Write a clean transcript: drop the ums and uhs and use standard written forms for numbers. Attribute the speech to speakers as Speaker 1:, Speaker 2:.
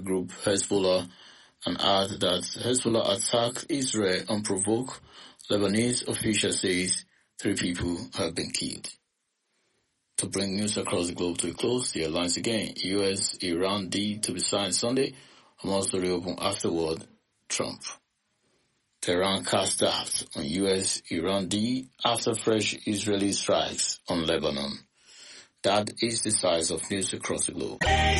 Speaker 1: group Hezbollah and add that Hezbollah attacked Israel unprovoked. Lebanese official says 3 people have been killed. To bring news across the globe to a close, the headlines again. US-Iran deal to be signed Sunday, Hamas to reopen afterward, Trump. Tehran cast doubt on US-Iran deal after fresh Israeli strikes on Lebanon. That is the size of news across the globe.